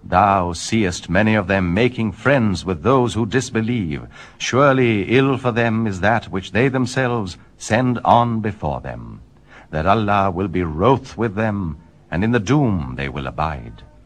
Thou seest many of them making friends with those who disbelieve. Surely ill for them is that which they themselves send on before them, that Allah will be wroth with them, and in the doom they will abide.